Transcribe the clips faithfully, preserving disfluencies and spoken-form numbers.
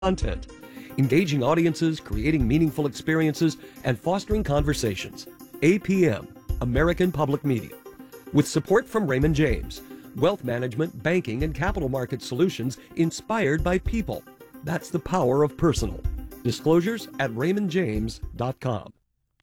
content, engaging audiences, creating meaningful experiences, and fostering conversations. A P M, American Public Media. With support from Raymond James, wealth management, banking, and capital market solutions inspired by people. That's the power of personal. Disclosures at raymond james dot com.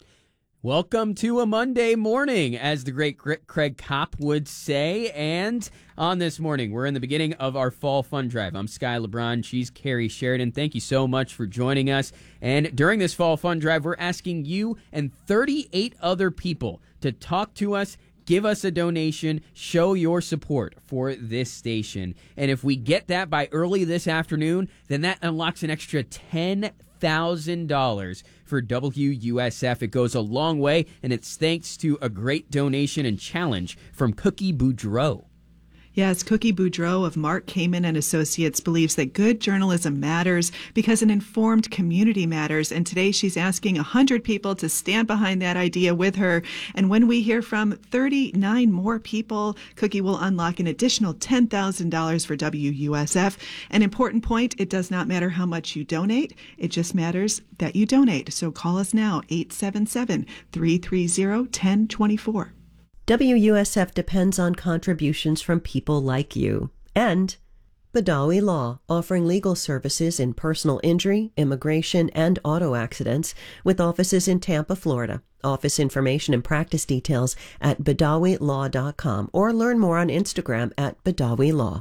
Welcome to a Monday morning, as the great Craig Kopp would say. And on this morning, we're in the beginning of our Fall Fund Drive. I'm Sky LeBron. She's Carrie Sheridan. Thank you so much for joining us. And during this Fall Fund Drive, we're asking you and thirty-eight other people to talk to us, give us a donation, show your support for this station. And if we get that by early this afternoon, then that unlocks an extra ten thousand dollars for W U S F. It goes a long way, and it's thanks to a great donation and challenge from Cookie Boudreaux. Yes, Cookie Boudreaux of Mark Kamen and Associates believes that good journalism matters because an informed community matters. And today she's asking one hundred people to stand behind that idea with her. And when we hear from thirty-nine more people, Cookie will unlock an additional ten thousand dollars for W U S F. An important point, it does not matter how much you donate. It just matters that you donate. So call us now, eight seven seven, three three zero, one zero two four. W U S F depends on contributions from people like you. And Badawi Law, offering legal services in personal injury, immigration, and auto accidents, with offices in Tampa, Florida. Office information and practice details at badawi law dot com, or learn more on Instagram at Badawi Law.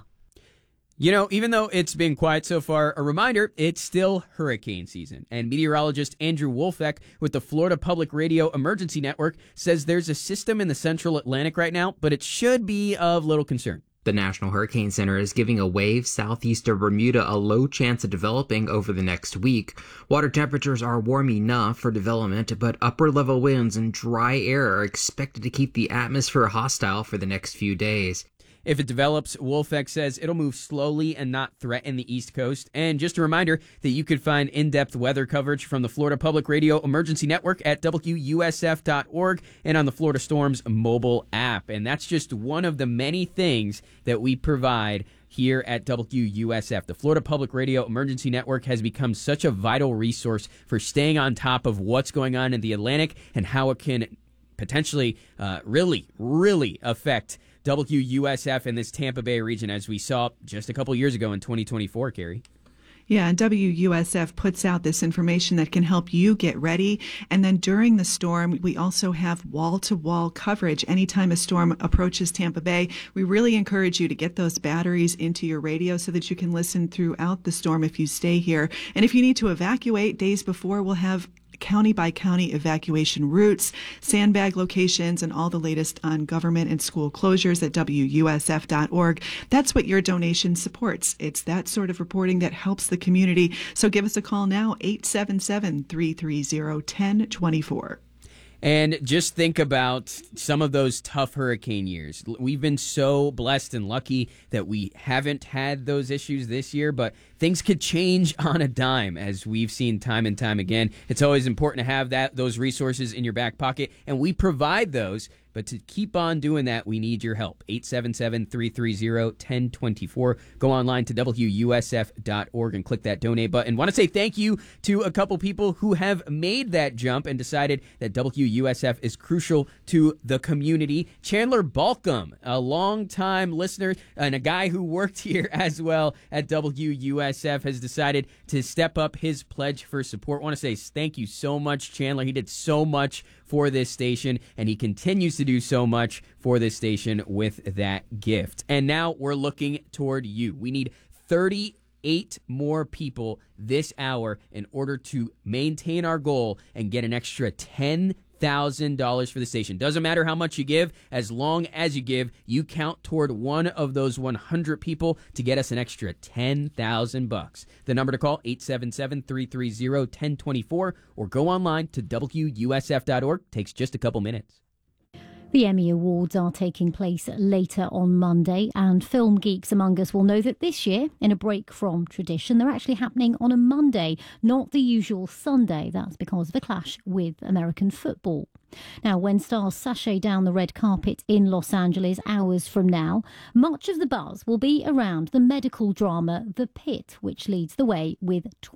You know, even though it's been quiet so far, a reminder, it's still hurricane season. And meteorologist Andrew Wolfeck with the Florida Public Radio Emergency Network says there's a system in the central Atlantic right now, but it should be of little concern. The National Hurricane Center is giving a wave southeast of Bermuda a low chance of developing over the next week. Water temperatures are warm enough for development, but upper-level winds and dry air are expected to keep the atmosphere hostile for the next few days. If it develops, Wolfeck says it'll move slowly and not threaten the East Coast. And just a reminder that you could find in-depth weather coverage from the Florida Public Radio Emergency Network at W U S F dot org and on the Florida Storms mobile app. And that's just one of the many things that we provide here at W U S F. The Florida Public Radio Emergency Network has become such a vital resource for staying on top of what's going on in the Atlantic and how it can potentially uh, really, really affect W U S F in this Tampa Bay region, as we saw just a couple years ago in twenty twenty-four, Carrie. Yeah, and W U S F puts out this information that can help you get ready. And then during the storm, we also have wall-to-wall coverage. Anytime a storm approaches Tampa Bay, we really encourage you to get those batteries into your radio so that you can listen throughout the storm if you stay here. And if you need to evacuate days before, we'll have county-by-county evacuation routes, sandbag locations, and all the latest on government and school closures at W U S F dot org. That's what your donation supports. It's that sort of reporting that helps the community. So give us a call now, eight seven seven, three three zero, one zero two four. And just think about some of those tough hurricane years. We've been so blessed and lucky that we haven't had those issues this year, but things could change on a dime, as we've seen time and time again. It's always important to have that those resources in your back pocket, and we provide those. But to keep on doing that, we need your help. eight seven seven, three three zero, one zero two four. Go online to W U S F dot org and click that donate button. Want to say thank you to a couple people who have made that jump and decided that W U S F is crucial to the community. Chandler Balcom, a longtime listener and a guy who worked here as well at W U S F, has decided to step up his pledge for support. Want to say thank you so much, Chandler. He did so much for this station, and he continues to do so much for this station with that gift. And now we're looking toward you. We need thirty-eight more people this hour in order to maintain our goal and get an extra ten thousand dollars for the station. Doesn't matter how much you give, as long as you give, you count toward one of those one hundred people to get us an extra ten thousand bucks. The number to call, eight seven seven, three three zero, one zero two four, or go online to W U S F dot org. Takes just a couple minutes. The Emmy Awards are taking place later on Monday, and film geeks among us will know that this year, in a break from tradition, they're actually happening on a Monday, not the usual Sunday. That's because of a clash with American football. Now, when stars sashay down the red carpet in Los Angeles hours from now, much of the buzz will be around the medical drama The Pit, which leads the way with